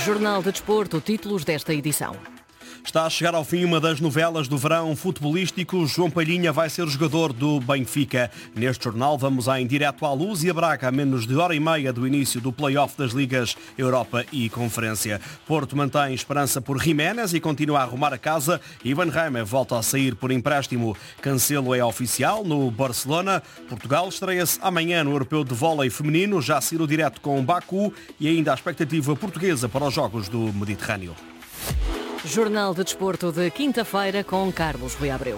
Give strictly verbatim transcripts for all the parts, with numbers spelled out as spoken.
Jornal de Desporto, títulos desta edição. Está a chegar ao fim uma das novelas do verão futebolístico. João Palhinha vai ser o jogador do Benfica. Neste jornal vamos em direto à Luz e a Braga, a menos de hora e meia do início do play-off das Ligas Europa e Conferência. Porto mantém esperança por Jiménez e continua a arrumar a casa. Ivan Reimer volta a sair por empréstimo. Cancelo é oficial no Barcelona. Portugal estreia-se amanhã no Europeu de Vôlei Feminino. Já saiu direto com Baku e ainda a expectativa portuguesa para os Jogos do Mediterrâneo. Jornal de Desporto de quinta-feira com Carlos Rui Abreu.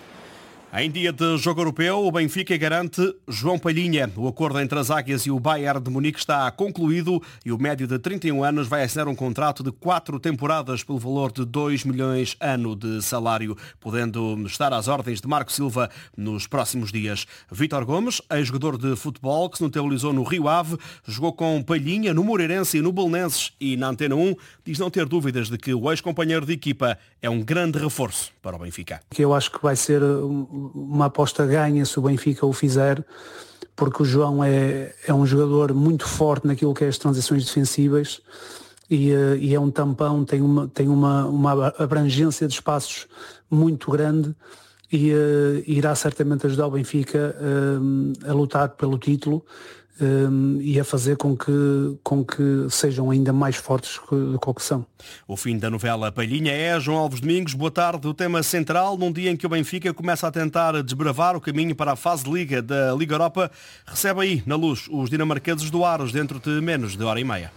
Em dia de jogo europeu, o Benfica garante João Palhinha. O acordo entre as Águias e o Bayern de Munique está concluído e o médio de trinta e um anos vai assinar um contrato de quatro temporadas pelo valor de dois milhões ano de salário, podendo estar às ordens de Marco Silva nos próximos dias. Vítor Gomes, ex-jogador de futebol que se notabilizou no Rio Ave, jogou com Palhinha no Moreirense e no Belenenses e na Antena um diz não ter dúvidas de que o ex-companheiro de equipa é um grande reforço para o Benfica. Eu acho que vai ser uma aposta ganha se o Benfica o fizer, porque o João é, é um jogador muito forte naquilo que é as transições defensivas e, e é um tampão, tem, uma, tem uma, uma abrangência de espaços muito grande e uh, irá certamente ajudar o Benfica uh, a lutar pelo título um, e a fazer com que, com que sejam ainda mais fortes do que são. O fim da novela Palhinha é João Alves Domingos. Boa tarde. O tema central, num dia em que o Benfica começa a tentar desbravar o caminho para a fase de Liga da Liga Europa, recebe aí, na Luz, os dinamarqueses do Aros dentro de menos de hora e meia.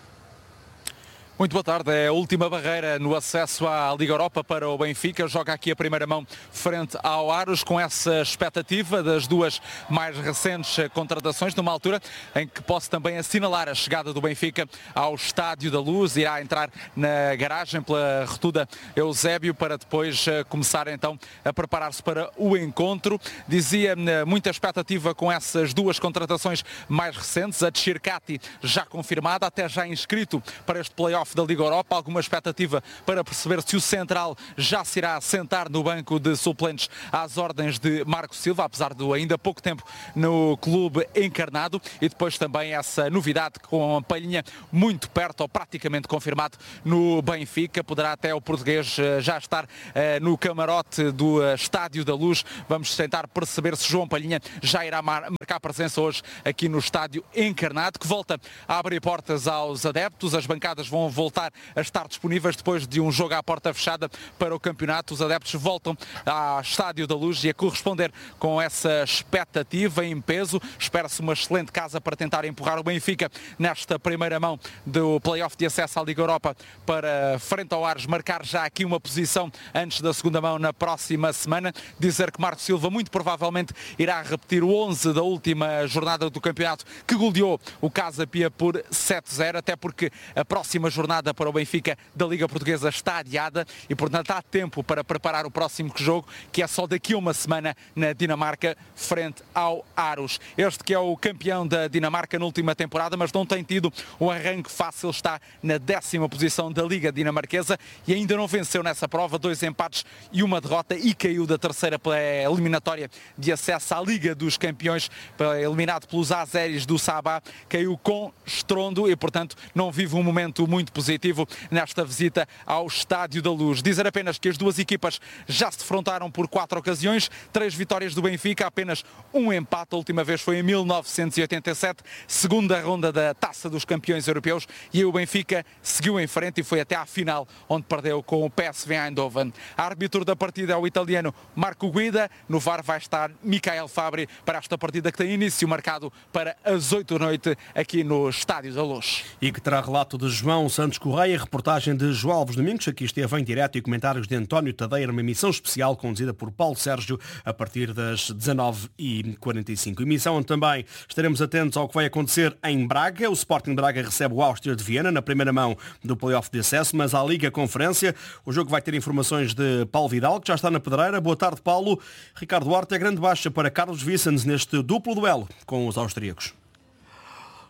Muito boa tarde. É a última barreira no acesso à Liga Europa para o Benfica. Joga aqui a primeira mão frente ao Aros, com essa expectativa das duas mais recentes contratações, numa altura em que posso também assinalar a chegada do Benfica ao Estádio da Luz. Irá entrar na garagem pela Rotunda Eusébio para depois começar então a preparar-se para o encontro. Dizia muita expectativa com essas duas contratações mais recentes. A de Chircati já confirmada, até já inscrito para este play-off da Liga Europa. Alguma expectativa para perceber se o central já se irá sentar no banco de suplentes às ordens de Marco Silva, apesar de ainda pouco tempo no clube encarnado. E depois também essa novidade com a Palhinha muito perto, ou praticamente confirmado, no Benfica. Poderá até o português já estar uh, no camarote do uh, Estádio da Luz. Vamos tentar perceber se João Palhinha já irá mar- marcar presença hoje aqui no Estádio encarnado, que volta a abrir portas aos adeptos. As bancadas vão voltar a estar disponíveis depois de um jogo à porta fechada para o campeonato. Os adeptos voltam ao Estádio da Luz e a corresponder com essa expectativa em peso. Espera-se uma excelente casa para tentar empurrar o Benfica nesta primeira mão do play-off de acesso à Liga Europa para frente ao Ares, marcar já aqui uma posição antes da segunda mão na próxima semana. Dizer que Marco Silva muito provavelmente irá repetir o onze da última jornada do campeonato, que goleou o Casa Pia por sete a zero, até porque a próxima jornada para o Benfica da Liga Portuguesa está adiada e, portanto, há tempo para preparar o próximo jogo, que é só daqui a uma semana na Dinamarca, frente ao Aros. Este que é o campeão da Dinamarca na última temporada, mas não tem tido um arranque fácil, está na décima posição da Liga Dinamarquesa e ainda não venceu nessa prova, dois empates e uma derrota, e caiu da terceira pela eliminatória de acesso à Liga dos Campeões, eliminado pelos azeris do Sabah, caiu com estrondo e, portanto, não vive um momento muito positivo nesta visita ao Estádio da Luz. Dizer apenas que as duas equipas já se defrontaram por quatro ocasiões, três vitórias do Benfica, apenas um empate. A última vez foi em mil novecentos e oitenta e sete, segunda ronda da Taça dos Campeões Europeus, e aí o Benfica seguiu em frente e foi até à final, onde perdeu com o P S V Eindhoven. Árbitro da partida é o italiano Marco Guida. No V A R vai estar Michael Fabri para esta partida, que tem início marcado para as oito da noite aqui no Estádio da Luz. E que terá relato de João Santos Correia, reportagem de João Alves Domingos, aqui esteve em direto, e comentários de António Tadeira, uma emissão especial conduzida por Paulo Sérgio a partir das dezanove e quarenta e cinco. Emissão onde também estaremos atentos ao que vai acontecer em Braga. O Sporting Braga recebe o Áustria de Viena na primeira mão do play-off de acesso, mas à Liga Conferência. O jogo vai ter informações de Paulo Vidal, que já está na pedreira. Boa tarde, Paulo. Ricardo Horta é grande baixa para Carlos Vicens neste duplo duelo com os austríacos.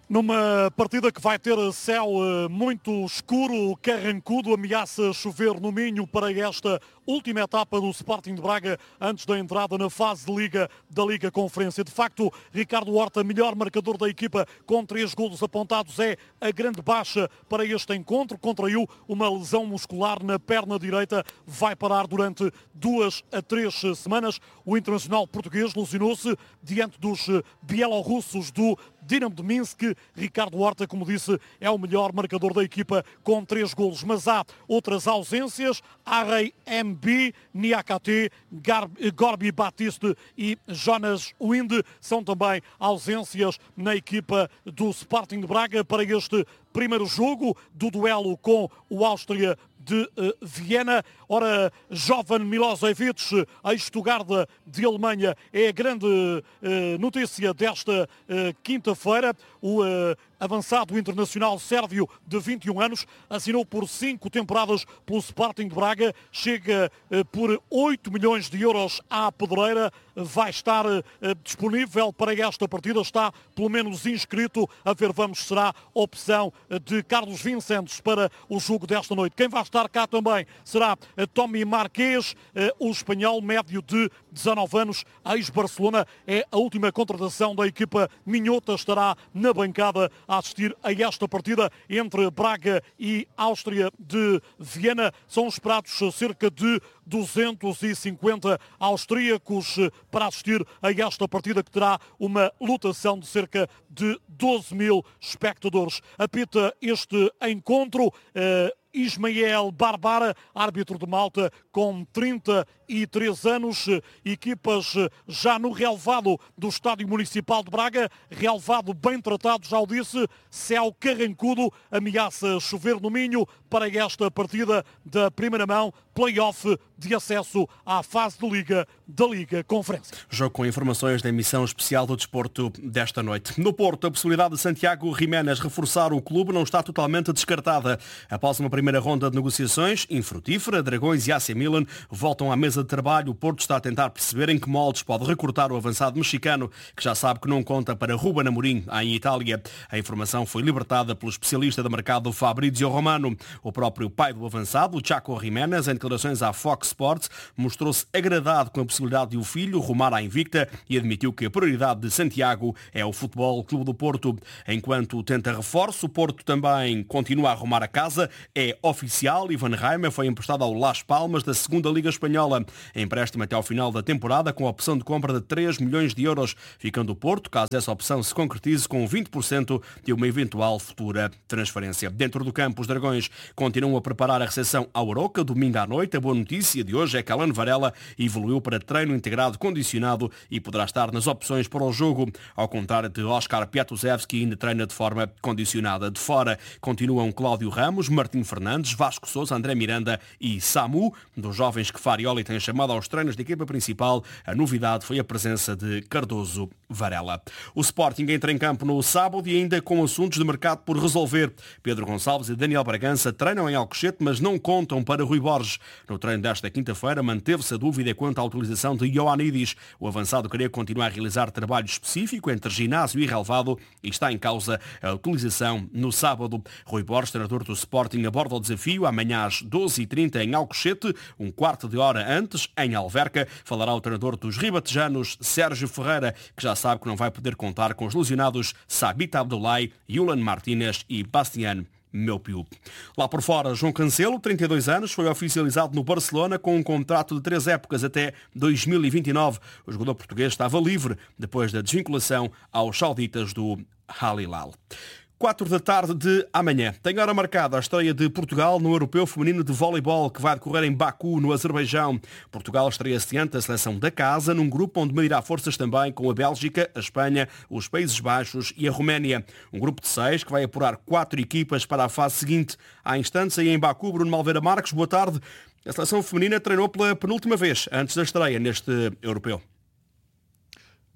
Numa partida que vai ter céu muito escuro, carrancudo, ameaça chover no Minho para esta última etapa do Sporting de Braga antes da entrada na fase de Liga da Liga Conferência. De facto, Ricardo Horta, melhor marcador da equipa com três golos apontados, é a grande baixa para este encontro. Contraiu uma lesão muscular na perna direita, vai parar durante duas a três semanas. O internacional português lesionou-se diante dos bielorrussos do Dinamo de Minsk. Ricardo Horta, como disse, é o melhor marcador da equipa com três golos. Mas há outras ausências. Arrey M B, Niakate, Gorbi Batiste e Jonas Wind são também ausências na equipa do Sporting de Braga para este primeiro jogo do duelo com o Áustria de uh, Viena. Ora, Jovan Milosevic, ex-Stuttgart de Alemanha, é a grande uh, notícia desta uh, quinta-feira. O uh, avançado internacional sérvio de vinte e um anos assinou por cinco temporadas pelo Sporting de Braga, chega uh, por oito milhões de euros à pedreira, vai estar uh, disponível para esta partida, está pelo menos inscrito. A ver, vamos, será opção de Carlos Vicentes para o jogo desta noite. Quem vai estar cá também será Tommy Marquês, o espanhol médio de dezanove anos, ex-Barcelona, é a última contratação da equipa minhota, estará na bancada a assistir a esta partida entre Braga e Áustria de Viena. São esperados cerca de duzentos e cinquenta austríacos para assistir a esta partida, que terá uma lotação de cerca de doze mil espectadores. Apita este encontro uh, Ismael Barbara, árbitro de Malta, com trinta e três anos, equipas já no relevado do Estádio Municipal de Braga, relevado bem tratado, já o disse, céu carrancudo, ameaça chover no Minho para esta partida da primeira mão, play-off de acesso à fase de Liga da Liga Conferência. Jogo com informações da emissão especial do desporto desta noite. No Porto, a possibilidade de Santiago Jiménez reforçar o clube não está totalmente descartada. Após uma primeira ronda de negociações infrutífera, Dragões e A C Milan voltam à mesa de trabalho. O Porto está a tentar perceber em que moldes pode recrutar o avançado mexicano, que já sabe que não conta para Ruben Amorim em Itália. A informação foi libertada pelo especialista de mercado Fabrizio Romano. O próprio pai do avançado, Chaco Jiménez, em declarações à Fox Sports, mostrou-se agradado com a possibilidade de o filho rumar à invicta e admitiu que a prioridade de Santiago é o Futebol Clube do Porto. Enquanto tenta reforço, o Porto também continua a arrumar a casa. É oficial, Ivan Reimer foi emprestado ao Las Palmas da segunda Liga Espanhola. Empréstimo até ao final da temporada com a opção de compra de três milhões de euros, ficando o Porto, caso essa opção se concretize, com vinte por cento de uma eventual futura transferência. Dentro do campo, os Dragões continuam a preparar a recepção ao Aroca, domingo à noite. A boa notícia de hoje é que Alan Varela evoluiu para treino integrado condicionado e poderá estar nas opções para o jogo, ao contrário de Oscar Piatuzewski, que ainda treina de forma condicionada. De fora continuam Cláudio Ramos, Martim Fernandes, Vasco Sousa, André Miranda e Samu. Dos jovens que Farioli tem chamado aos treinos da equipa principal, a novidade foi a presença de Cardoso Varela. O Sporting entra em campo no sábado e ainda com assuntos de mercado por resolver. Pedro Gonçalves e Daniel Bragança treinam em Alcochete, mas não contam para Rui Borges. No treino desta quinta-feira manteve-se a dúvida quanto à utilização de Ioannidis. O avançado queria continuar a realizar trabalho específico entre ginásio e relevado e está em causa a utilização no sábado. Rui Borges, treinador do Sporting, aborda o desafio amanhã às doze e trinta em Alcochete, um quarto de hora antes, em Alverca. Falará o treinador dos ribatejanos, Sérgio Ferreira, que já sabe que não vai poder contar com os lesionados Sabita Abdoulaye, Yulan Martínez e Bastian Melpiu. Lá por fora, João Cancelo, trinta e dois anos, foi oficializado no Barcelona com um contrato de três épocas até dois mil e vinte e nove. O jogador português estava livre depois da desvinculação aos sauditas do Al Hilal. quatro da tarde de amanhã. Tem hora marcada a estreia de Portugal no Europeu Feminino de Voleibol, que vai decorrer em Baku, no Azerbaijão. Portugal estreia-se diante da seleção da casa, num grupo onde medirá forças também com a Bélgica, a Espanha, os Países Baixos e a Roménia. Um grupo de seis que vai apurar quatro equipas para a fase seguinte. Há instantes aí em Baku, Bruno Malveira Marques, boa tarde. A seleção feminina treinou pela penúltima vez antes da estreia neste Europeu.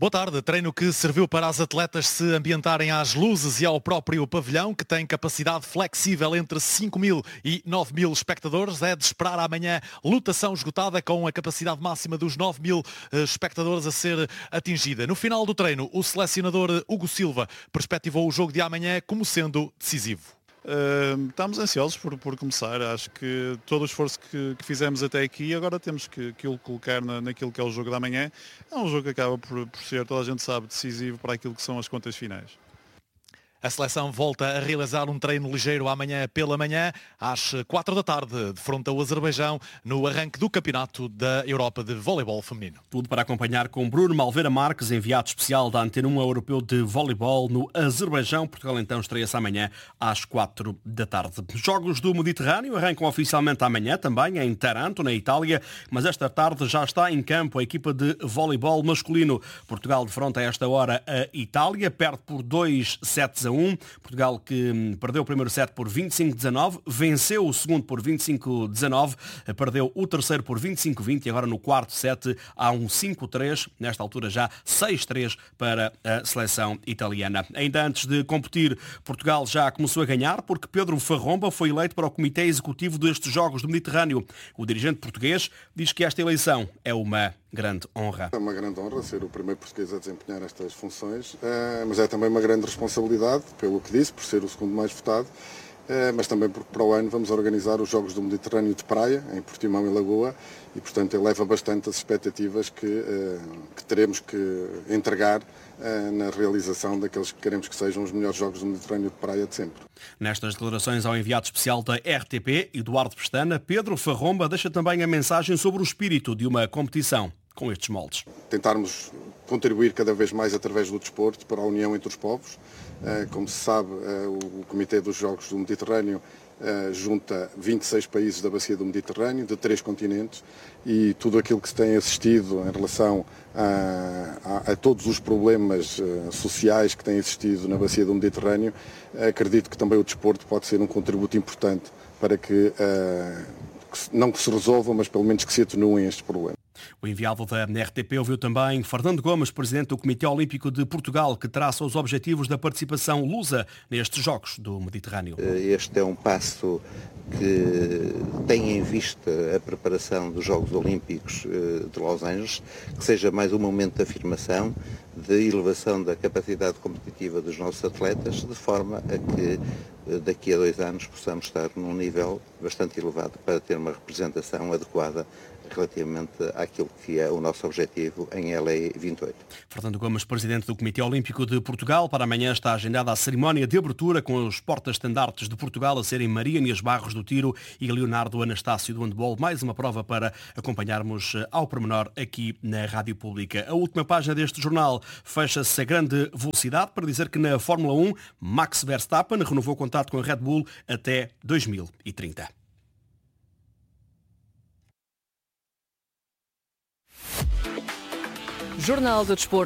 Boa tarde. Treino que serviu para as atletas se ambientarem às luzes e ao próprio pavilhão, que tem capacidade flexível entre cinco mil e nove mil espectadores. É de esperar amanhã lotação esgotada com a capacidade máxima dos nove mil espectadores a ser atingida. No final do treino, o selecionador Hugo Silva perspectivou o jogo de amanhã como sendo decisivo. Uh, estamos ansiosos por, por começar. Acho que todo o esforço que, que fizemos até aqui, agora temos que, que o colocar na, naquilo que é o jogo da manhã. É um jogo que acaba por, por ser, toda a gente sabe, decisivo para aquilo que são as contas finais. A seleção volta a realizar um treino ligeiro amanhã pela manhã, às quatro da tarde, de fronte ao Azerbaijão, no arranque do Campeonato da Europa de Voleibol Feminino. Tudo para acompanhar com Bruno Malveira Marques, enviado especial da Antena um Europeu de Voleibol no Azerbaijão. Portugal então estreia-se amanhã às quatro da tarde. Jogos do Mediterrâneo arrancam oficialmente amanhã, também em Taranto, na Itália, mas esta tarde já está em campo a equipa de voleibol masculino. Portugal defronta a esta hora a Itália, perde por dois sets a um. Portugal que perdeu o primeiro set por vinte e cinco a dezanove, venceu o segundo por vinte e cinco a dezanove, perdeu o terceiro por vinte e cinco a vinte e agora no quarto set há um cinco a três, nesta altura já seis a três para a seleção italiana. Ainda antes de competir, Portugal já começou a ganhar porque Pedro Farromba foi eleito para o Comitê Executivo destes Jogos do Mediterrâneo. O dirigente português diz que esta eleição é uma grande honra. É uma grande honra ser o primeiro português a desempenhar estas funções, mas é também uma grande responsabilidade, pelo que disse, por ser o segundo mais votado, mas também porque para o ano vamos organizar os Jogos do Mediterrâneo de Praia, em Portimão e Lagoa, e portanto eleva bastante as expectativas que, que teremos que entregar na realização daqueles que queremos que sejam os melhores Jogos do Mediterrâneo de Praia de sempre. Nestas declarações ao enviado especial da R T P, Eduardo Pestana, Pedro Farromba deixa também a mensagem sobre o espírito de uma competição com estes moldes. Tentarmos contribuir cada vez mais através do desporto para a união entre os povos. Como se sabe, o Comitê dos Jogos do Mediterrâneo junta vinte e seis países da bacia do Mediterrâneo, de três continentes, e tudo aquilo que se tem assistido em relação a, a, a todos os problemas sociais que têm existido na bacia do Mediterrâneo, acredito que também o desporto pode ser um contributo importante para que, que não que se resolvam, mas pelo menos que se atenuem estes problemas. O enviado da R T P ouviu também Fernando Gomes, presidente do Comitê Olímpico de Portugal, que traça os objetivos da participação lusa nestes Jogos do Mediterrâneo. Este é um passo que tem em vista a preparação dos Jogos Olímpicos de Los Angeles, que seja mais um momento de afirmação, de elevação da capacidade competitiva dos nossos atletas, de forma a que daqui a dois anos possamos estar num nível bastante elevado para ter uma representação adequada relativamente àquilo que é o nosso objetivo em L A vinte e oito. Fernando Gomes, presidente do Comitê Olímpico de Portugal. Para amanhã está agendada a cerimónia de abertura com os porta-estandartes de Portugal a serem Maria Inês Barros do tiro e Leonardo Anastácio do handball. Mais uma prova para acompanharmos ao pormenor aqui na Rádio Pública. A última página deste jornal fecha-se a grande velocidade para dizer que na Fórmula um, Max Verstappen renovou o contrato com a Red Bull até dois mil e trinta. Jornal do Desporto.